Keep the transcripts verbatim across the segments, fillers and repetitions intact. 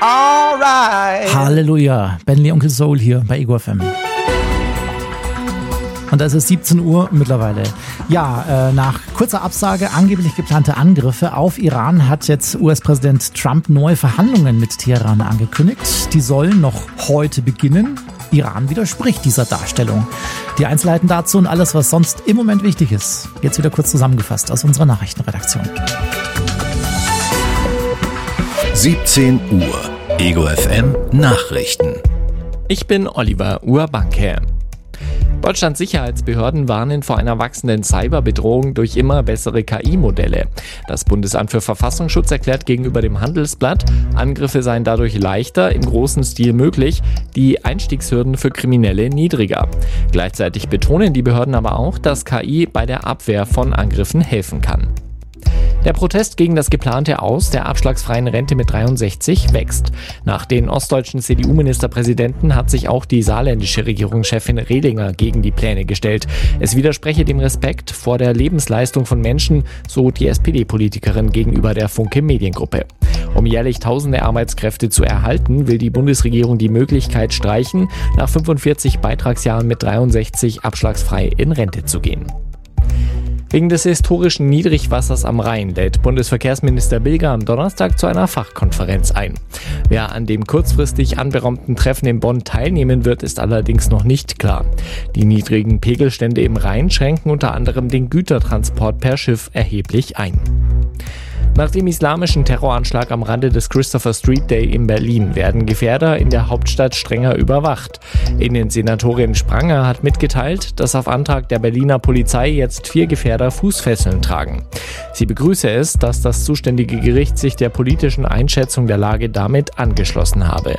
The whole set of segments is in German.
alright. Halleluja, Bentley Onkel Soul hier bei Ego F M. Und da ist es siebzehn Uhr mittlerweile. Ja, äh, nach kurzer Absage angeblich geplante Angriffe auf Iran hat jetzt U S-Präsident Trump neue Verhandlungen mit Teheran angekündigt. Die sollen noch heute beginnen. Iran widerspricht dieser Darstellung. Die Einzelheiten dazu und alles, was sonst im Moment wichtig ist, jetzt wieder kurz zusammengefasst aus unserer Nachrichtenredaktion. siebzehn Uhr, Ego F M Nachrichten. Ich bin Oliver Urbanke. Deutschlands Sicherheitsbehörden warnen vor einer wachsenden Cyberbedrohung durch immer bessere K I-Modelle. Das Bundesamt für Verfassungsschutz erklärt gegenüber dem Handelsblatt, Angriffe seien dadurch leichter, im großen Stil möglich, die Einstiegshürden für Kriminelle niedriger. Gleichzeitig betonen die Behörden aber auch, dass K I bei der Abwehr von Angriffen helfen kann. Der Protest gegen das geplante Aus der abschlagsfreien Rente mit dreiundsechzig wächst. Nach den ostdeutschen C D U-Ministerpräsidenten hat sich auch die saarländische Regierungschefin Rehlinger gegen die Pläne gestellt. Es widerspreche dem Respekt vor der Lebensleistung von Menschen, so die S P D-Politikerin gegenüber der Funke Mediengruppe. Um jährlich tausende Arbeitskräfte zu erhalten, will die Bundesregierung die Möglichkeit streichen, nach fünfundvierzig Beitragsjahren mit dreiundsechzig abschlagsfrei in Rente zu gehen. Wegen des historischen Niedrigwassers am Rhein lädt Bundesverkehrsminister Bilger am Donnerstag zu einer Fachkonferenz ein. Wer an dem kurzfristig anberaumten Treffen in Bonn teilnehmen wird, ist allerdings noch nicht klar. Die niedrigen Pegelstände im Rhein schränken unter anderem den Gütertransport per Schiff erheblich ein. Nach dem islamischen Terroranschlag am Rande des Christopher Street Day in Berlin werden Gefährder in der Hauptstadt strenger überwacht. Innensenatorin Spranger hat mitgeteilt, dass auf Antrag der Berliner Polizei jetzt vier Gefährder Fußfesseln tragen. Sie begrüße es, dass das zuständige Gericht sich der politischen Einschätzung der Lage damit angeschlossen habe.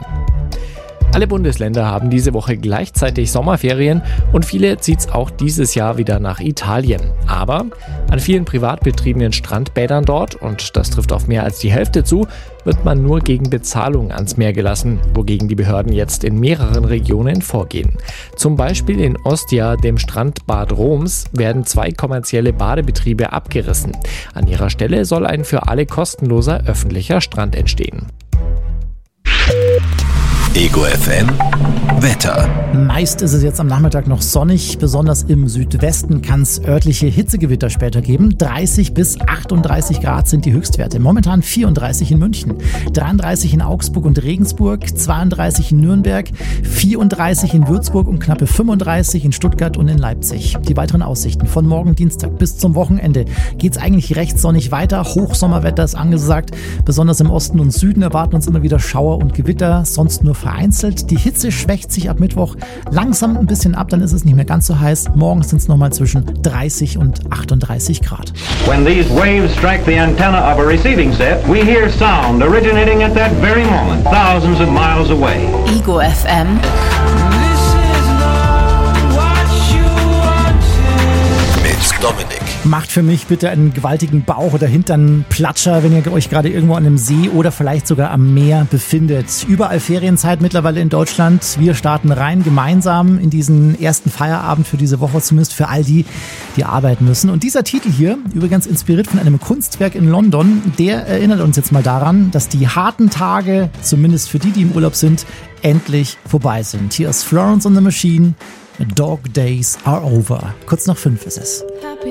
Alle Bundesländer haben diese Woche gleichzeitig Sommerferien und viele zieht's auch dieses Jahr wieder nach Italien. Aber an vielen privat betriebenen Strandbädern dort, und das trifft auf mehr als die Hälfte zu, wird man nur gegen Bezahlung ans Meer gelassen, wogegen die Behörden jetzt in mehreren Regionen vorgehen. Zum Beispiel in Ostia, dem Strandbad Roms, werden zwei kommerzielle Badebetriebe abgerissen. An ihrer Stelle soll ein für alle kostenloser öffentlicher Strand entstehen. Ego F M Wetter. Meist ist es jetzt am Nachmittag noch sonnig, besonders im Südwesten kann es örtliche Hitzegewitter später geben. dreißig bis achtunddreißig Grad sind die Höchstwerte. Momentan vierunddreißig in München, dreiunddreißig in Augsburg und Regensburg, zweiunddreißig in Nürnberg, vierunddreißig in Würzburg und knappe fünfunddreißig in Stuttgart und in Leipzig. Die weiteren Aussichten von morgen Dienstag bis zum Wochenende geht es eigentlich recht sonnig weiter. Hochsommerwetter ist angesagt. Besonders im Osten und Süden erwarten uns immer wieder Schauer und Gewitter, sonst nur vereinzelt. Die Hitze schwächt sich ab Mittwoch langsam ein bisschen ab, dann ist es nicht mehr ganz so heiß. Morgens sind es nochmal zwischen dreißig und achtunddreißig Grad. When these waves strike the antenna of a receiving set, we hear sound originating at that very moment, thousands of miles away. Ego F M. Mit Dominik. Macht für mich bitte einen gewaltigen Bauch- oder Hinternplatscher, wenn ihr euch gerade irgendwo an einem See oder vielleicht sogar am Meer befindet. Überall Ferienzeit mittlerweile in Deutschland. Wir starten rein gemeinsam in diesen ersten Feierabend für diese Woche, zumindest für all die, die arbeiten müssen. Und dieser Titel hier, übrigens inspiriert von einem Kunstwerk in London, der erinnert uns jetzt mal daran, dass die harten Tage, zumindest für die, die im Urlaub sind, endlich vorbei sind. Hier ist Florence and the Machine. Dog Days are over. Kurz nach fünf ist es.